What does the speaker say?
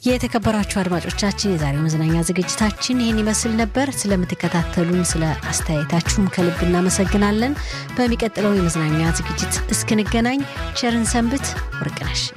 የተከበራችሁ አድማጮቻችን የዛሬው መዝናኛ ዝግጅታችን ይሄን ይመስል ነበር። ስለምትከታተሉን ስለ አስተያየታችሁም ከልብ እናመሰግናለን። በሚቀጥለው የመዝናኛ ዝግጅት እስክንገናኝ ቸርን ሰንብት። ወርቅነሽ